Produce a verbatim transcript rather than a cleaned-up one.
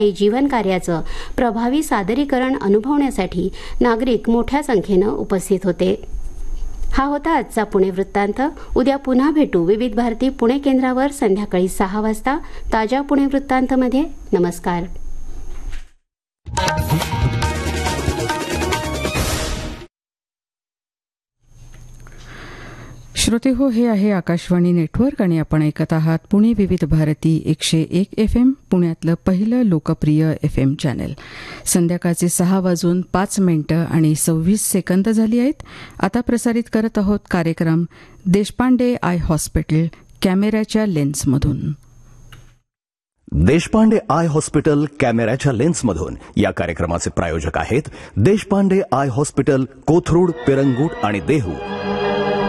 जीवन कार्याचं प्रभावी सादरीकरण अनुभवण्यासाठी नागरिक मोठ्या संख्येनं उपस्थित होते. हा होता आजचा पुणे वृत्तांत. उद्या पुन्हा भेटू विविध भारती पुणे केंद्रावर संध्याकाळी सहा वाजता ताज्या पुणे वृत्तांतमध्ये. नमस्कार. श्रोते हो, हे आहे आकाशवाणी नेटवर्क आणि आपण ऐकत आहात पुणे विविध भारती एकशे एक एफ एम, पुण्यातलं पहिलं लोकप्रिय एफ एम चॅनेल. संध्याकाळचे सहा वाजून पाच मिनिटं आणि सव्वीस सेकंद झाली आहेत. आता प्रसारित करत आहोत कार्यक्रम देशपांडे आय हॉस्पिटल कॅमेऱ्याच्या लेन्समधून. देशपांडे आय हॉस्पिटल कॅमेऱ्याच्या लेन्समधून या कार्यक्रमाचे प्रायोजक आहेत देशपांडे आय हॉस्पिटल, कोथरूड, पेरंगूट आणि देहू.